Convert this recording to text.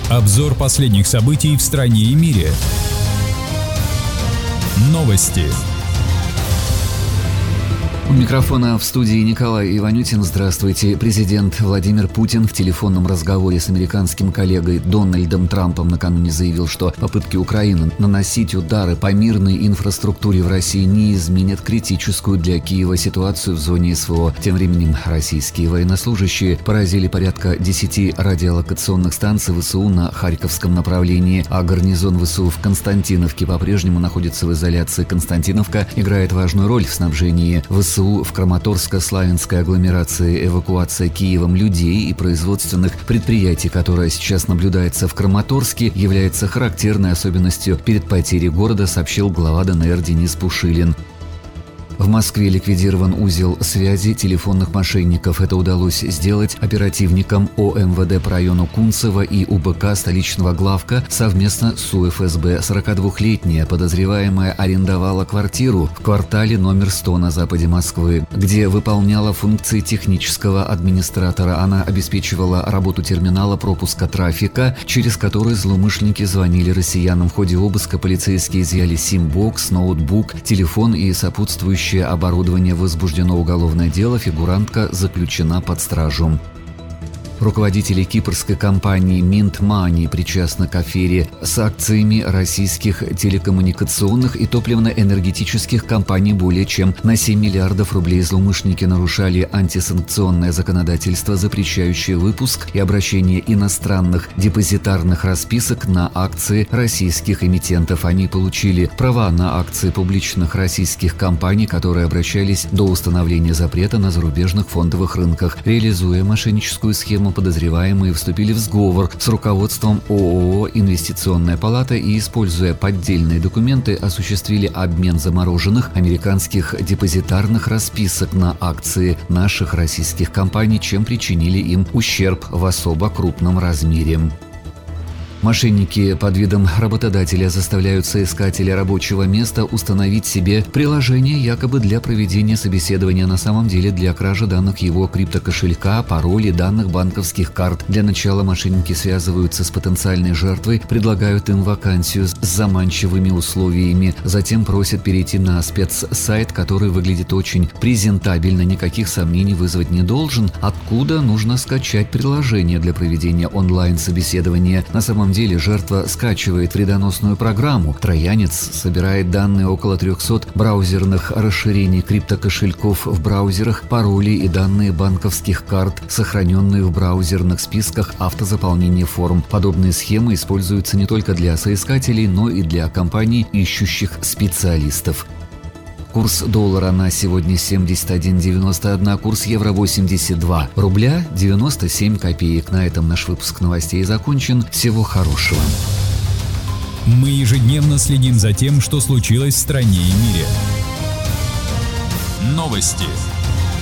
Обзор последних событий в стране и мире. Новости. У микрофона в студии Николай Иванютин. Здравствуйте. Президент Владимир Путин в телефонном разговоре с американским коллегой Дональдом Трампом накануне заявил, что попытки Украины наносить удары по мирной инфраструктуре в России не изменят критическую для Киева ситуацию в зоне СВО. Тем временем российские военнослужащие поразили порядка 10 радиолокационных станций ВСУ на Харьковском направлении, а гарнизон ВСУ в Константиновке по-прежнему находится в изоляции. Константиновка играет важную роль в снабжении ВСУ в Краматорско-Славянской агломерации. Эвакуация Киевом людей и производственных предприятий, которая сейчас наблюдается в Краматорске, является характерной особенностью перед потерей города, сообщил глава ДНР Денис Пушилин. В Москве ликвидирован узел связи телефонных мошенников. Это удалось сделать оперативникам ОМВД по району Кунцево и УБК столичного главка совместно с УФСБ. 42-летняя подозреваемая арендовала квартиру в квартале номер 100 на западе Москвы, где выполняла функции технического администратора. Она обеспечивала работу терминала пропуска трафика, через который злоумышленники звонили россиянам. В ходе обыска полицейские изъяли сим-бокс, ноутбук, телефон и сопутствующие оборудование. Возбуждено уголовное дело, фигурантка заключена под стражу. Руководители кипрской компании Mint Money причастны к афере с акциями российских телекоммуникационных и топливно-энергетических компаний более чем на 7 миллиардов рублей. Злоумышленники нарушали антисанкционное законодательство, запрещающее выпуск и обращение иностранных депозитарных расписок на акции российских эмитентов. Они получили права на акции публичных российских компаний, которые обращались до установления запрета на зарубежных фондовых рынках. Реализуя мошенническую схему, подозреваемые вступили в сговор с руководством ООО «Инвестиционная палата» и, используя поддельные документы, осуществили обмен замороженных американских депозитарных расписок на акции наших российских компаний, чем причинили им ущерб в особо крупном размере. Мошенники под видом работодателя заставляют соискателя рабочего места установить себе приложение якобы для проведения собеседования, на самом деле для кражи данных его криптокошелька, паролей, данных банковских карт. Для начала мошенники связываются с потенциальной жертвой, предлагают им вакансию с заманчивыми условиями, затем просят перейти на спецсайт, который выглядит очень презентабельно, никаких сомнений вызвать не должен, откуда нужно скачать приложение для проведения онлайн-собеседования. На самом деле жертва скачивает вредоносную программу. Троянец собирает данные около 300 браузерных расширений криптокошельков в браузерах, пароли и данные банковских карт, сохраненные в браузерных списках автозаполнения форм. Подобные схемы используются не только для соискателей, но и для компаний, ищущих специалистов. Курс доллара на сегодня 71,91, курс евро 82 рубля 97 копеек. На этом наш выпуск новостей закончен. Всего хорошего. Мы ежедневно следим за тем, что случилось в стране и мире. Новости.